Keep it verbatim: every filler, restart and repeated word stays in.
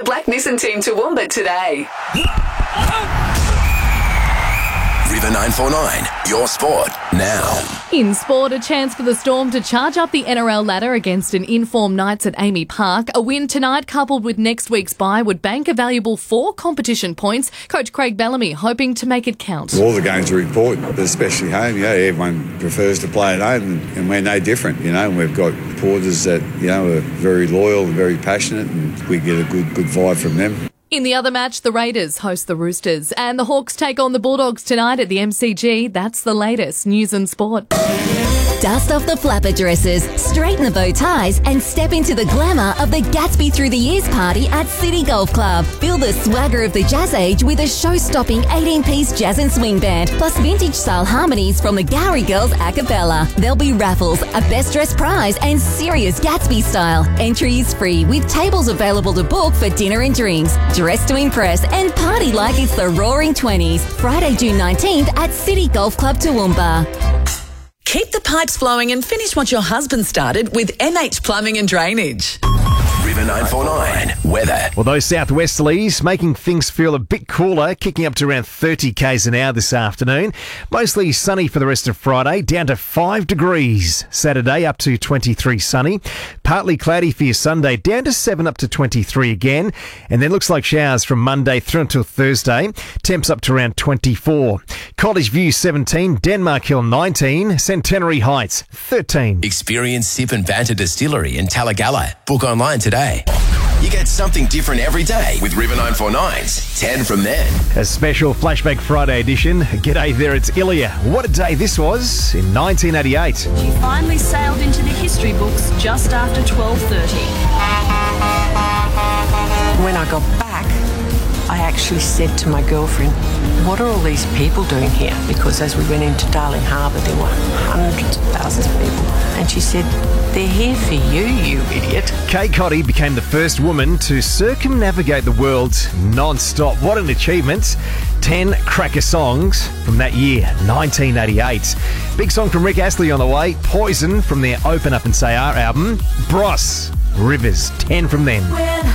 Black Nissan team Toowoomba today. River nine four nine, your sport now. In sport, a chance for the Storm to charge up the N R L ladder against an in-form Knights at Amy Park. A win tonight coupled with next week's bye would bank a valuable four competition points. Coach Craig Bellamy hoping to make it count. All the games are important, but especially home. You know, everyone prefers to play at home, and, and we're no different. You know, and we've got supporters that, you know, are very loyal and very passionate, and we get a good good vibe from them. In the other match, the Raiders host the Roosters and the Hawks take on the Bulldogs tonight at the M C G. That's the latest news and sport. Dust off the flapper dresses, straighten the bow ties and step into the glamour of the Gatsby Through the Years party at City Golf Club. Feel the swagger of the jazz age with a show-stopping eighteen-piece jazz and swing band, plus vintage-style harmonies from the Gowrie Girls a cappella. There'll be raffles, a best dressed prize and serious Gatsby style. Entry is free with tables available to book for dinner and drinks. Dress to impress and party like it's the Roaring Twenties. Friday, June nineteenth at City Golf Club Toowoomba. Keep the pipes flowing and finish what your husband started with M H Plumbing and Drainage. River nine four nine, weather. Well, those southwesterlies making things feel a bit cooler, kicking up to around thirty kays an hour this afternoon. Mostly sunny for the rest of Friday, down to five degrees. Saturday up to twenty-three sunny. Partly cloudy for your Sunday, down to seven up to twenty-three again. And then looks like showers from Monday through until Thursday. Temps up to around twenty-four. College View seventeen, Denmark Hill nineteen, Centenary Heights thirteen. Experience Sip and Banter Distillery in Talagalla. Book online today. You get something different every day with River nine four nine's ten from then. A special Flashback Friday edition. G'day there, it's Ilya. What a day this was in nineteen eighty-eight. She finally sailed into the history books just after twelve thirty. When I got back, I actually said to my girlfriend, what are all these people doing here? Because as we went into Darling Harbour, there were hundreds of thousands of people. And she said, they're here for you, you idiot. Kay Cotty became the first woman to circumnavigate the world non-stop. What an achievement. Ten cracker songs from that year, nineteen eighty-eight. Big song from Rick Astley on the way. Poison from their Open Up and Say Our album. Bros, Rivers, ten from them. When